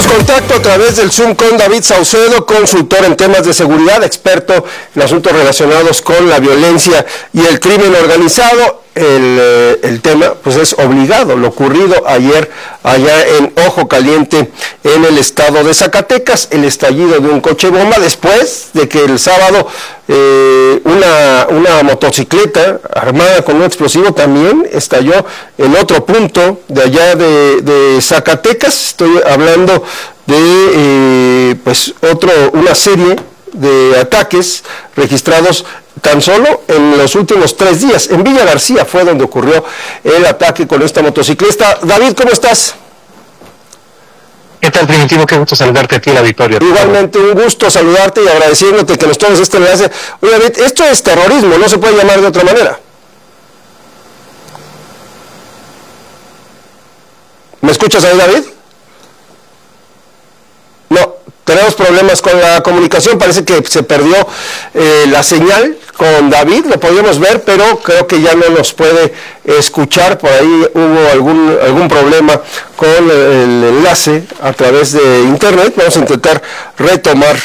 Tenemos contacto a través del Zoom con David Saucedo, consultor en temas de seguridad, experto en asuntos relacionados con la violencia y el crimen organizado. El tema pues es obligado, lo ocurrido ayer allá en Ojo Caliente, en el estado de Zacatecas, el estallido de un coche bomba después de que el sábado una motocicleta armada con un explosivo también estalló en otro punto de allá de Zacatecas. Estoy hablando de una serie de ataques registrados tan solo en los últimos 3 días. En Villa García fue donde ocurrió el ataque con esta motociclista. David, ¿cómo estás? ¿Qué tal, Primitivo? Qué gusto saludarte a ti, la Victoria. Igualmente, un gusto saludarte y agradeciéndote que nos tomes este enlace. Oye, David, esto es terrorismo, no se puede llamar de otra manera. ¿Me escuchas ahí, David? No, tenemos problemas con la comunicación, parece que se perdió la señal con David, lo podíamos ver, pero creo que ya no nos puede escuchar. Por ahí hubo algún problema con el enlace a través de internet. Vamos a intentar retomar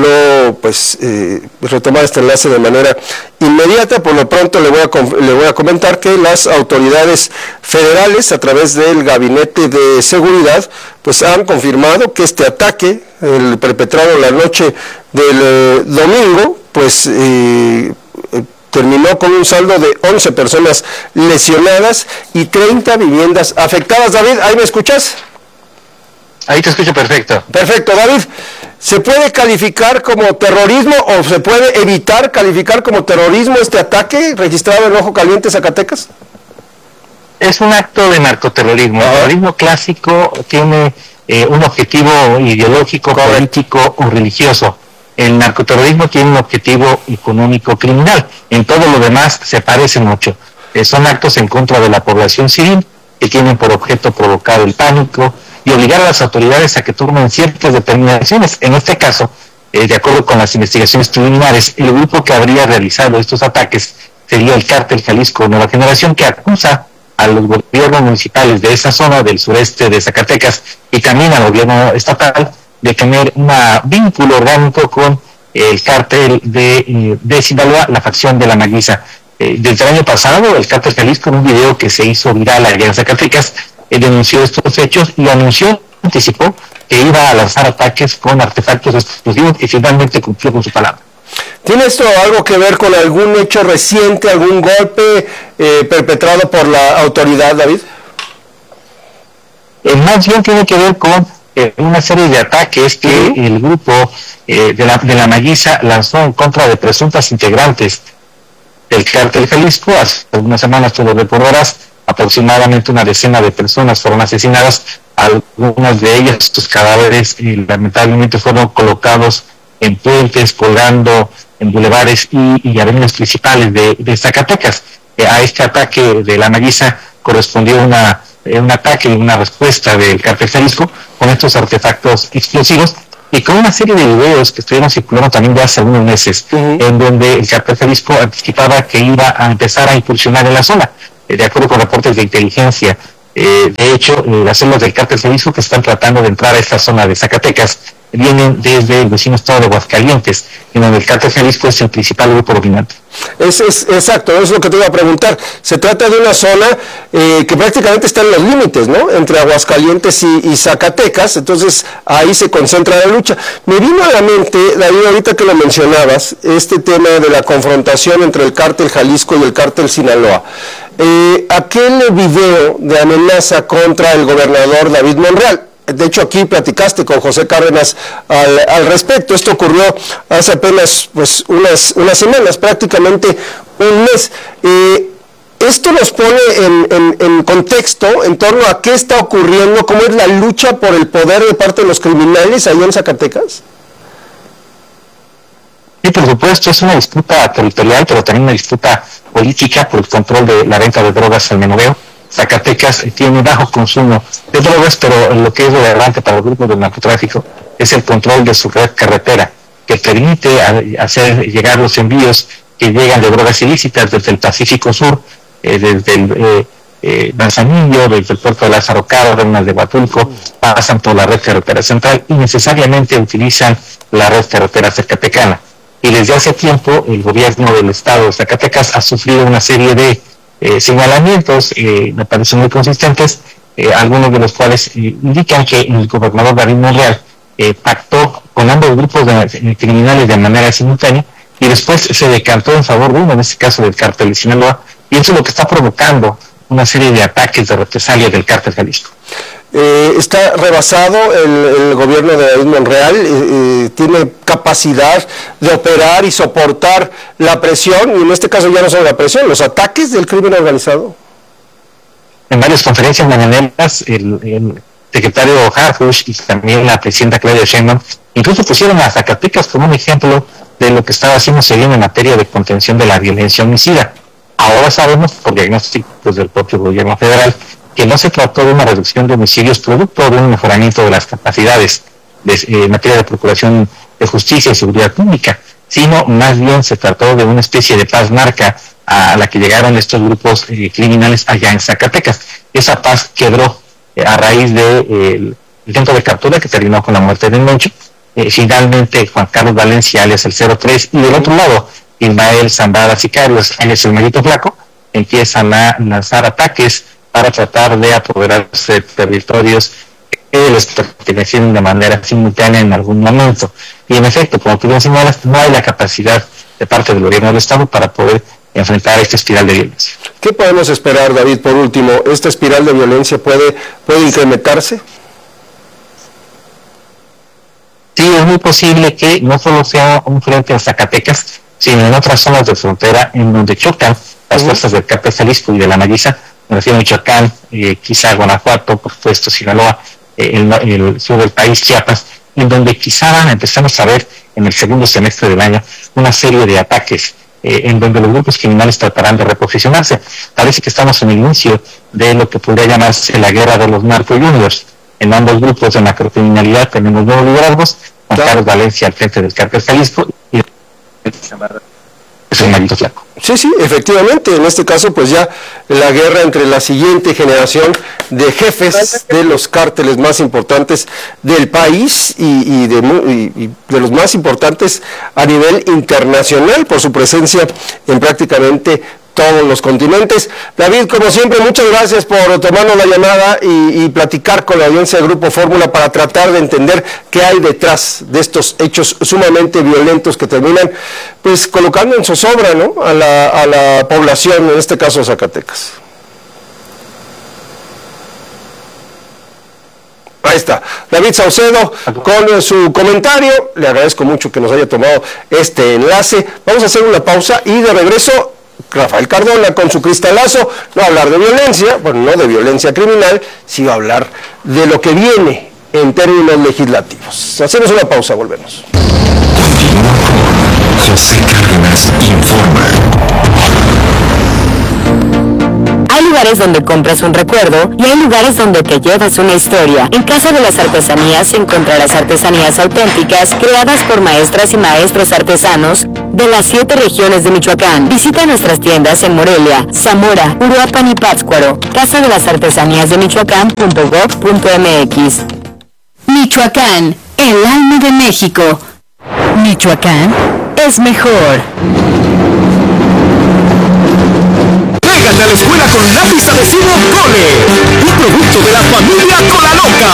este enlace de manera inmediata. Por lo pronto le voy a comentar que las autoridades federales, a través del Gabinete de Seguridad, pues han confirmado que este ataque, el perpetrado la noche del domingo, pues terminó con un saldo de 11 personas lesionadas y 30 viviendas afectadas. David, ¿ahí me escuchas? Ahí te escucho perfecto. Perfecto, David. ¿Se puede calificar como terrorismo o se puede evitar calificar como terrorismo este ataque registrado en Ojo Caliente, Zacatecas? Es un acto de narcoterrorismo. El terrorismo clásico tiene un objetivo ideológico, político o religioso. El narcoterrorismo tiene un objetivo económico criminal. En todo lo demás se parecen mucho. Son actos en contra de la población civil que tienen por objeto provocar el pánico y obligar a las autoridades a que tomen ciertas determinaciones. En este caso, de acuerdo con las investigaciones preliminares, el grupo que habría realizado estos ataques sería el Cártel Jalisco Nueva Generación, que acusa a los gobiernos municipales de esa zona del sureste de Zacatecas y también al gobierno estatal de tener un vínculo orgánico con el cártel de Sinaloa, la facción de la Maguisa. Desde el año pasado, el Cártel Jalisco, en un video que se hizo viral allá en Zacatecas, denunció estos hechos y anticipó que iba a lanzar ataques con artefactos explosivos y finalmente cumplió con su palabra. ¿Tiene esto algo que ver con algún hecho reciente, algún golpe perpetrado por la autoridad, David? Más bien tiene que ver con una serie de ataques que el grupo de la Maguisa lanzó en contra de presuntas integrantes del Cártel Jalisco. Hace algunas semanas, tú lo recordarás, aproximadamente una decena de personas fueron asesinadas. Algunas de ellas, sus cadáveres lamentablemente fueron colocados en puentes, colgando en bulevares y avenidas principales de Zacatecas. A este ataque de la Maguisa correspondió un ataque y una respuesta del Cártel Jalisco con estos artefactos explosivos y con una serie de videos que estuvieron circulando también ya hace algunos meses, en donde el Cártel Jalisco anticipaba que iba a empezar a incursionar en la zona, de acuerdo con reportes de inteligencia. De hecho, las células del Cártel Jalisco que están tratando de entrar a esta zona de Zacatecas vienen desde el vecino estado de Aguascalientes, en donde el Cártel Jalisco es el principal grupo dominante. Exacto, eso es lo que te iba a preguntar. Se trata de una zona que prácticamente está en los límites, ¿no?, entre Aguascalientes y Zacatecas, entonces ahí se concentra la lucha. Me vino a la mente, David, ahorita que lo mencionabas, este tema de la confrontación entre el Cártel Jalisco y el Cártel Sinaloa. Aquel video de amenaza contra el gobernador David Monreal. De hecho, aquí platicaste con José Cárdenas al respecto. Esto ocurrió hace apenas unas semanas, prácticamente un mes. Esto nos pone en contexto en torno a qué está ocurriendo, cómo es la lucha por el poder de parte de los criminales ahí en Zacatecas. Sí, por supuesto, es una disputa territorial, pero también una disputa política por el control de la venta de drogas al menudeo. Zacatecas tiene bajo consumo de drogas, pero lo que es relevante para el grupo del narcotráfico es el control de su red carretera, que permite hacer llegar los envíos que llegan de drogas ilícitas desde el Pacífico Sur, desde Manzanillo, desde el puerto de Lázaro Cárdenas, de Huatulco, pasan por la red carretera central y necesariamente utilizan la red carretera zacatecana. Y desde hace tiempo el gobierno del estado de Zacatecas ha sufrido una serie de señalamientos, me parecen muy consistentes, algunos de los cuales indican que el gobernador David Monreal pactó con ambos grupos de criminales de manera simultánea y después se decantó en favor de uno, en este caso del cártel de Sinaloa, y eso es lo que está provocando una serie de ataques de represalia del cártel Jalisco. Está rebasado el gobierno de David Monreal, tiene capacidad de operar y soportar la presión, y en este caso ya no solo la presión, los ataques del crimen organizado. En varias conferencias mañaneras, el secretario Harfuch y también la presidenta Claudia Sheinbaum incluso pusieron a Zacatecas como un ejemplo de lo que estaba haciéndose bien en materia de contención de la violencia homicida. Ahora sabemos, por diagnósticos del propio gobierno federal, que no se trató de una reducción de homicidios producto de un mejoramiento de las capacidades en materia de procuración de justicia y seguridad pública, sino más bien se trató de una especie de paz narca a la que llegaron estos grupos criminales allá en Zacatecas. Esa paz quebró a raíz del intento de captura que terminó con la muerte de Mencho. Finalmente Juan Carlos Valencia, alias el 03, y del otro lado Ismael Zambada Sicarios, alias el Marito Flaco, empiezan a lanzar ataques para tratar de apoderarse de territorios que les pertenecían de manera simultánea en algún momento. Y en efecto, como tú bien señalas, no hay la capacidad de parte del gobierno del Estado para poder enfrentar esta espiral de violencia. ¿Qué podemos esperar, David, por último? ¿Esta espiral de violencia puede incrementarse? Sí, es muy posible que no solo sea un frente en Zacatecas, sino en otras zonas de frontera en donde chocan las fuerzas del cártel Jalisco y de la Maguiza, me refiero a Michoacán, quizá Guanajuato, por supuesto Sinaloa, el sur del país, Chiapas, en donde quizá empezamos a ver en el segundo semestre del año una serie de ataques en donde los grupos criminales tratarán de reposicionarse. Parece que estamos en el inicio de lo que podría llamarse la guerra de los narco juniors. En ambos grupos de macrocriminalidad tenemos nuevos liderazgos, Juan Carlos Valencia al frente del cártel Jalisco y es el Marito Flaco. Sí, efectivamente, en este caso pues ya la guerra entre la siguiente generación de jefes de los cárteles más importantes del país y de los más importantes a nivel internacional por su presencia en prácticamente todos los continentes. David, como siempre, muchas gracias por tomarnos la llamada y platicar con la audiencia del Grupo Fórmula para tratar de entender qué hay detrás de estos hechos sumamente violentos que terminan pues colocando en zozobra, ¿no?, a la población, en este caso de Zacatecas. Ahí está, David Saucedo con su comentario. Le agradezco mucho que nos haya tomado este enlace. Vamos a hacer una pausa y de regreso Rafael Cardona con su cristalazo. No hablar de violencia, bueno, no de violencia criminal, sino hablar de lo que viene en términos legislativos. Hacemos una pausa, volvemos. Continúa con José Cárdenas Informa. Hay lugares donde compras un recuerdo y hay lugares donde te llevas una historia. En Casa de las Artesanías encontrarás artesanías auténticas creadas por maestras y maestros artesanos de las 7 regiones de Michoacán. Visita nuestras tiendas en Morelia, Zamora, Uruapan y Pátzcuaro. Casa de las Artesanías de Michoacán.gov.mx. Michoacán, el alma de México. Michoacán es mejor. Llégate a la escuela con lápiz adhesivo Cole, un producto de la familia Colaloca.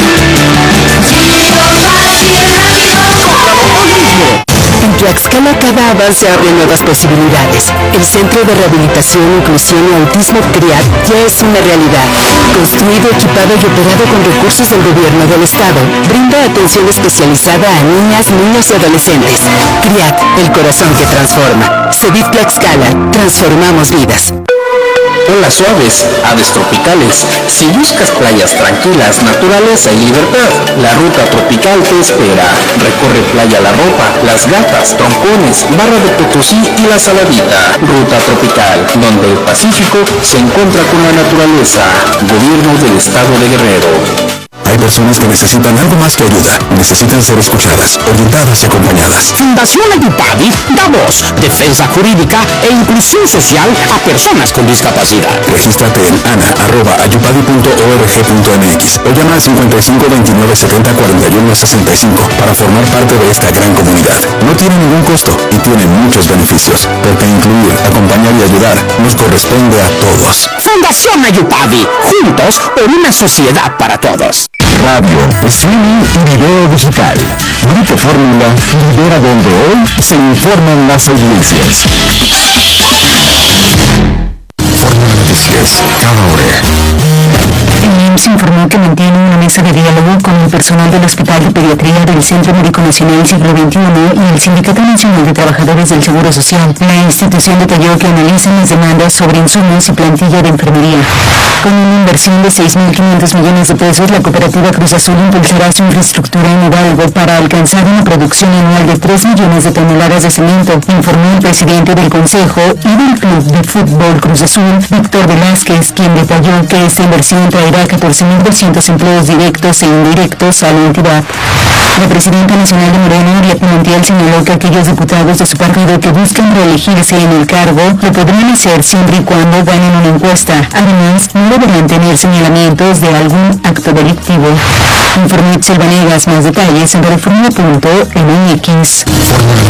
Cómpralo hoy mismo. En Tlaxcala cada avance abre nuevas posibilidades. El Centro de Rehabilitación, Inclusión y Autismo CRIAT ya es una realidad. Construido, equipado y operado con recursos del gobierno del estado, brinda atención especializada a niñas, niños y adolescentes. CRIAT, el corazón que transforma. CEDIF Tlaxcala, transformamos vidas. Olas suaves, aves tropicales. Si buscas playas tranquilas, naturaleza y libertad, la Ruta Tropical te espera. Recorre Playa La Ropa, Las Gatas, Troncones, Barra de Potosí y La Saladita. Ruta Tropical, donde el Pacífico se encuentra con la naturaleza. Gobierno del Estado de Guerrero. Hay personas que necesitan algo más que ayuda. Necesitan ser escuchadas, orientadas y acompañadas. Fundación Ayupadi da voz, defensa jurídica e inclusión social a personas con discapacidad. Regístrate en ana@ayupadi.org.mx o llama al 55 29 70 41 65 para formar parte de esta gran comunidad. No tiene ningún costo y tiene muchos beneficios, porque incluir, acompañar y ayudar nos corresponde a todos. Fundación Ayupadi, juntos por una sociedad para todos. Radio, streaming y video digital. Grupo Fórmula lidera donde hoy se informan las audiencias. Fórmula Noticias, cada hora. El IMSS informó que mantiene una mesa de diálogo con el personal del Hospital de Pediatría del Centro Médico Nacional Siglo XXI y el Sindicato Nacional de Trabajadores del Seguro Social. La institución detalló que analizan las demandas sobre insumos y plantilla de enfermería. Con una inversión de 6.500 millones de pesos, la cooperativa Cruz Azul impulsará su infraestructura en Hidalgo para alcanzar una producción anual de 3 millones de toneladas de cemento, informó el presidente del Consejo y del Club de Fútbol Cruz Azul, Víctor Velázquez, quien detalló que esta inversión traerá 14.200 empleos directos e indirectos a la entidad. La presidenta nacional de Morena, Ariadna Montiel, señaló que aquellos diputados de su partido que buscan reelegirse en el cargo lo podrían hacer siempre y cuando ganen una encuesta. Además, no deberían tener señalamientos de algún acto delictivo. Informó Itzel Vanegas. Más detalles en Reforma.mx.